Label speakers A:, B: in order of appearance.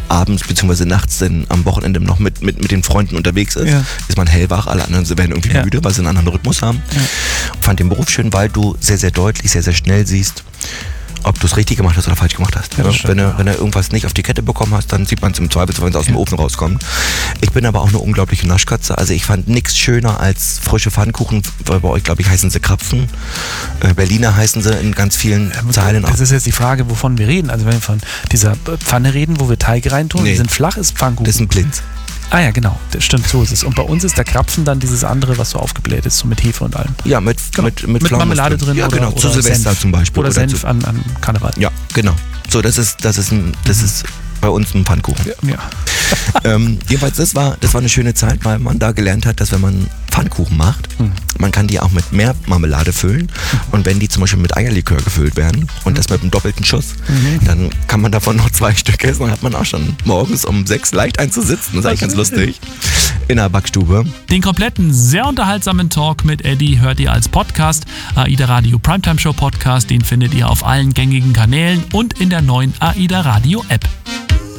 A: abends bzw. nachts dann am Wochenende noch mit den Freunden unterwegs ist, ist man hellwach, alle anderen werden irgendwie müde, weil sie einen anderen Rhythmus haben. Fand den Beruf schön, weil du sehr, sehr deutlich, sehr, sehr schnell siehst, ob du es richtig gemacht hast oder falsch gemacht hast. Ja, stimmt, wenn du irgendwas nicht auf die Kette bekommen hast, dann sieht man es im Zweifelsfall, wenn es aus dem Ofen rauskommt. Ich bin aber auch eine unglaubliche Naschkatze. Also ich fand nichts schöner als frische Pfannkuchen, weil bei euch, glaube ich, heißen sie Krapfen. Berliner heißen sie in ganz vielen Zeilen.
B: Das ist jetzt die Frage, wovon wir reden. Also wenn wir von dieser Pfanne reden, wo wir Teig reintun, die sind flach, ist Pfannkuchen.
A: Das ist ein Blitz.
B: Ah ja, genau, das stimmt, so ist es. Und bei uns ist der Krapfen dann dieses andere, was so aufgebläht ist, so mit Hefe und allem.
A: Ja, mit
B: Marmelade drin.
A: Ja, genau, zu Silvester
B: Senf.
A: zum Beispiel.
B: Oder Senf an Karneval.
A: Ja, genau. So, das ist bei uns ein Pfannkuchen.
B: Ja.
A: Jedenfalls, das war eine schöne Zeit, weil man da gelernt hat, dass wenn man Pfannkuchen macht, man kann die auch mit mehr Marmelade füllen. Und wenn die zum Beispiel mit Eierlikör gefüllt werden und das mit einem doppelten Schuss, dann kann man davon noch 2 Stück essen. Dann hat man auch schon morgens um 6 leicht einzusitzen. Das ist eigentlich ganz lustig. In der Backstube.
C: Den kompletten, sehr unterhaltsamen Talk mit Eddie hört ihr als Podcast. AIDA Radio Primetime Show Podcast, den findet ihr auf allen gängigen Kanälen und in der neuen AIDA Radio App.